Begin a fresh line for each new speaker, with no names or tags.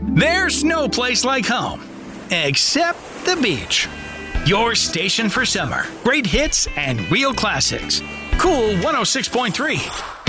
There's no place like home, except the beach. Your station for summer. Great hits and real classics. Cool 106.3.